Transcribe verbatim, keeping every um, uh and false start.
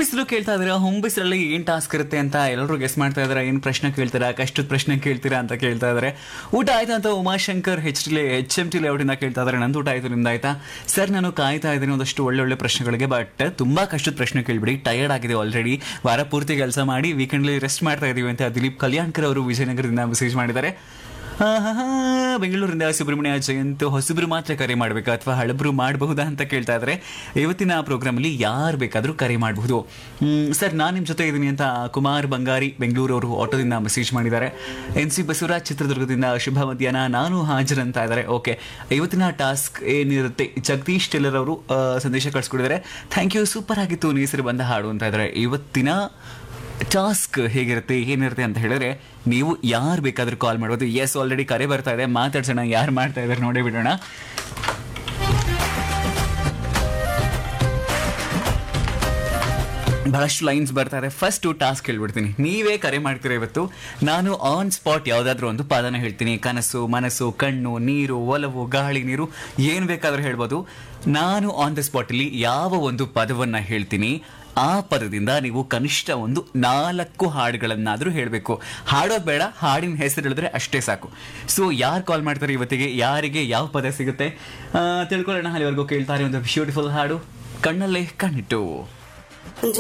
ಹೊಂಬಿಸಿಲು ಕೇಳ್ತಾ ಇದ್ದೀರಾ. ಹೊಂಬಿಸಿಲಲ್ಲಿ ಏನ್ ಟಾಸ್ಕ್ ಇರುತ್ತೆ ಅಂತ ಎಲ್ಲರೂ ಗೆಸ್ ಮಾಡ್ತಾ ಇದಾರೆ. ಏನ್ ಪ್ರಶ್ನೆ ಕೇಳ್ತೀರಾ, ಕಷ್ಟದ ಪ್ರಶ್ನೆ ಕೇಳ್ತೀರಾ ಅಂತ ಕೇಳ್ತಾ ಇದಾರೆ. ಊಟ ಆಯ್ತಾ ಅಂತ ಉಮಾಶಂಕರ್ ಹೆಚ್ ಟಿ ಎಚ್ ಎಂ ಟಿ ಲೇಔಟಿಂದ ಕೇಳ್ತಾ ಇದಾರೆ. ನಂದು ಊಟ ಆಯ್ತು, ನಿಮ್ದು ಆಯ್ತಾ? ಸರ್ ನಾನು ಕಾಯ್ತಾ ಇದ್ದೀನಿ ಒಂದಷ್ಟು ಒಳ್ಳೊಳ್ಳೆ ಪ್ರಶ್ನೆಗಳಿಗೆ, ಬಟ್ ತುಂಬಾ ಕಷ್ಟದ ಪ್ರಶ್ನೆ ಕೇಳ್ಬಿಡಿ. ಟಯರ್ಡ್ ಆಗಿದೆ ಆಲ್ರೆಡಿ, ವಾರ ಪೂರ್ತಿ ಕೆಲಸ ಮಾಡಿ ವೀಕೆಂಡ್ಲಿ ರೆಸ್ಟ್ ಮಾಡ್ತಾ ಇದೀವಿ ಅಂತ ದಿಲೀಪ್ ಕಲ್ಯಾಣ್ಕರ್ ಅವರು ವಿಜಯನಗರದಿಂದ ಮೆಸೇಜ್ ಮಾಡಿದ್ದಾರೆ. ಬೆಂಗಳೂರಿಂದ ಸುಬ್ರಹ್ಮಣ್ಯ ಜಯಂತ್ ಹೊಸಬ್ರು ಮಾತ್ರ ಕರೆ ಮಾಡಬೇಕಾ ಅಥವಾ ಹಳಬ್ರು ಮಾಡಬಹುದಾ ಅಂತ ಕೇಳ್ತಾ ಇದ್ದಾರೆ. ಇವತ್ತಿನ ಪ್ರೋಗ್ರಾಮ್ ಅಲ್ಲಿ ಯಾರು ಬೇಕಾದ್ರೂ ಕರೆ ಮಾಡಬಹುದು. ಸರ್ ನಾನು ನಿಮ್ಮ ಜೊತೆ ಇದ್ದೀನಿ ಅಂತ ಕುಮಾರ್ ಬಂಗಾರಿ ಬೆಂಗಳೂರು ಅವರು ಆಟೋದಿಂದ ಮೆಸೇಜ್ ಮಾಡಿದ್ದಾರೆ. ಎನ್ ಸಿ ಬಸವರಾಜ್ ಚಿತ್ರದುರ್ಗದಿಂದ ಶುಭ ಮಧ್ಯಾಹ್ನ ನಾನು ಹಾಜರ್ ಅಂತ ಇದ್ದಾರೆ. ಓಕೆ, ಇವತ್ತಿನ ಟಾಸ್ಕ್ ಏನಿರುತ್ತೆ, ಜಗದೀಶ್ ಟೆಲ್ಲರ್ ಅವರು ಸಂದೇಶ ಕಳಿಸ್ಕೊಡಿದ್ದಾರೆ. ಥ್ಯಾಂಕ್ ಯು, ಸೂಪರ್ ಆಗಿತ್ತು ನೇಸರು ಬಂದ ಹಾಡು ಅಂತ ಇದ್ದಾರೆ. ಇವತ್ತಿನ ಟಾಸ್ಕ್ ಹೇಗಿರುತ್ತೆ ಏನಿರುತ್ತೆ ಅಂತ ಹೇಳಿದ್ರೆ ನೀವು ಯಾರು ಬೇಕಾದ್ರೂ ಕಾಲ್ ಮಾಡ್ಬೋದು. ಎಸ್, ಆಲ್ರೆಡಿ ಕರೆ ಬರ್ತಾ ಇದೆ, ಮಾತಾಡ್ಸೋಣ. ಯಾರು ಮಾಡ್ತಾ ಇದ್ದಾರೆ ನೋಡೇ ಬಿಡೋಣ. ಬಹಳಷ್ಟು ಲೈನ್ಸ್ ಬರ್ತಾ ಇದೆ. ಫಸ್ಟ್ ಟಾಸ್ಕ್ ಹೇಳ್ಬಿಡ್ತೀನಿ, ನೀವೇ ಕರೆ ಮಾಡ್ತೀರಾ. ಇವತ್ತು ನಾನು ಆನ್ ಸ್ಪಾಟ್ ಯಾವುದಾದ್ರೂ ಒಂದು ಪದನ ಹೇಳ್ತೀನಿ. ಕನಸು, ಮನಸ್ಸು, ಕಣ್ಣು, ನೀರು, ಒಲವು, ಗಾಳಿ, ನೀರು, ಏನು ಬೇಕಾದ್ರೂ ಹೇಳ್ಬೋದು. ನಾನು ಆನ್ ದ ಸ್ಪಾಟಲ್ಲಿ ಯಾವ ಒಂದು ಪದವನ್ನ ಹೇಳ್ತೀನಿ, ಆ ಪದದಿಂದ ನೀವು ಕನಿಷ್ಠ ಒಂದು ನಾಲ್ಕು ಹಾಡುಗಳನ್ನಾದ್ರೂ ಹೇಳಬೇಕು. ಹಾಡೋದು ಬೇಡ, ಹಾಡಿನ ಹೆಸರು ಹೇಳಿದ್ರೆ ಅಷ್ಟೇ ಸಾಕು. ಸೊ ಯಾರು ಕಾಲ್ ಮಾಡ್ತಾರೆ ಇವತ್ತಿಗೆ, ಯಾರಿಗೆ ಯಾವ ಪದ ಸಿಗುತ್ತೆ ತಿಳ್ಕೊಳ್ಳೋಣ. ಅಲ್ಲಿವರೆಗೂ ಕೇಳ್ತಾರೆ ಒಂದು ಬ್ಯೂಟಿಫುಲ್ ಹಾಡು, ಕಣ್ಣಲ್ಲೇ ಕಣ್ಣಿಟ್ಟು.